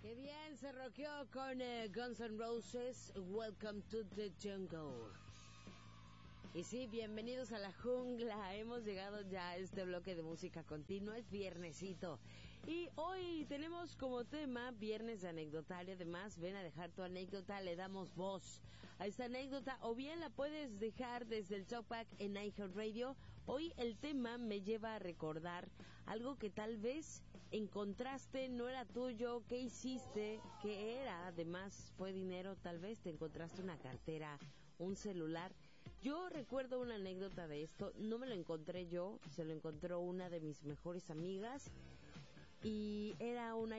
Qué bien se rockeó con Guns N' Roses, Welcome to the Jungle. Y sí, bienvenidos a la jungla. Hemos llegado ya a este bloque de música continua. Es viernesito. Y hoy tenemos como tema Viernes de Anecdotario. Además, ven a dejar tu anécdota, le damos voz a esta anécdota. O bien la puedes dejar desde el Talkback en iHeartRadio. Hoy el tema me lleva a recordar algo que tal vez encontraste, no era tuyo, qué hiciste, qué era. Además, fue dinero, tal vez te encontraste una cartera, un celular. Yo recuerdo una anécdota de esto, no me lo encontré yo, se lo encontró una de mis mejores amigas y era una